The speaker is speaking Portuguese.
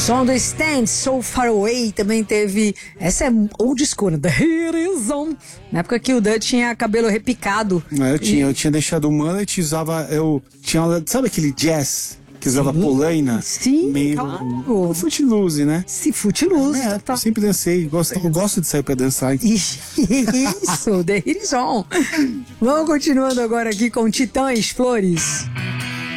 Som do Stand, So Far Away, também teve... Essa é old school, né? The Here Is On. Na época que o Dan tinha cabelo repicado. Eu tinha deixado o mullet, sabe aquele jazz que usava polaina? Sim, meio claro. Footloose, né? Se Footloose. Eu sempre dancei, eu gosto de sair pra dançar. Isso, The Here Is On. Vamos continuando agora aqui com Titãs Flores.